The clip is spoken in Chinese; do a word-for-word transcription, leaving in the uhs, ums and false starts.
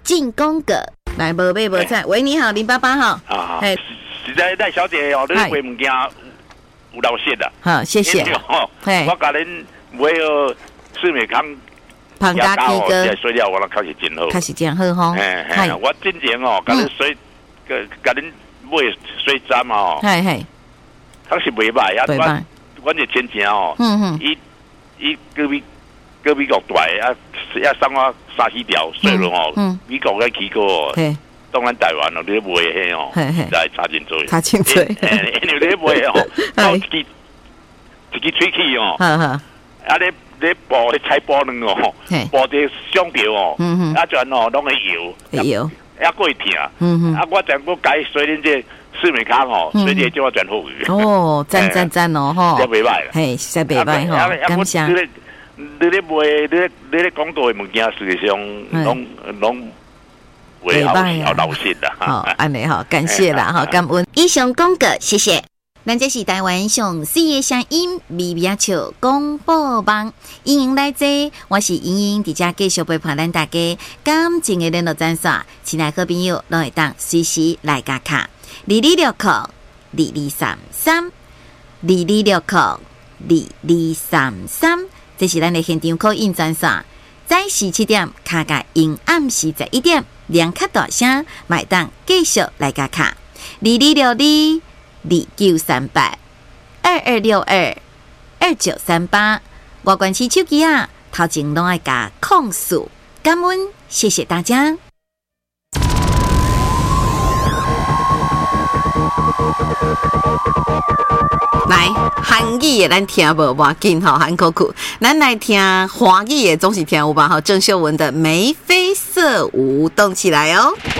进宫阁。来，无买无菜。喂，你好，零八八号。 啊，哎，实在赖小姐哦，你买物件有老实的。 好，谢谢。 我甲恁买个四美康。 胖家鸡哥， 水料我开始真好， 开始真好吼。 嘿，我之前哦，甲恁水，甲恁买水针哦， 系系， 当时袂歹啊，阮阮就亲戚哦，嗯嗯，伊伊隔壁隔壁国大啊，要送我三四条水咯吼，嗯，美国个起过，嘿，当然台湾哦，你买迄哦，来差真多， 差真多， 因为你买哦，到一支一支吹气哦，呵呵，啊你。你煲迄菜煲卵哦，煲啲香条哦，啊全哦拢会油， 油， 啊过会疼，啊我全部改水恁这四美康哦，水这叫我全好去。 哦，赞赞赞哦，吼， 这袂歹啦， 嘿，实袂歹吼，感谢。 你咧你咧卖你你咧广告的物件，实际上拢拢袂好好老实啦。 好，安尼吼，感谢啦，吼，感恩。以上广告，谢谢。咱这是台湾上四个声音微微笑广播网，欢迎来坐，我是莹莹，伫遮继续陪伴咱大家感情的联络专线，亲爱好朋友拢会当随时来加卡，二二六扣二二三三，二二六扣二二三三，这是咱的现场call in专线，早时七点卡甲因暗时十一点，两卡大声，买当继续来加卡，二二六二。二九三八二二六二二九三八，我关起手机啊，头前拢爱加控诉，感恩，谢谢大家。来，韩语的咱听无要紧吼，韩国苦，咱来听华语的总是听有吧？吼，郑秀文的眉飞色舞，动起来哦。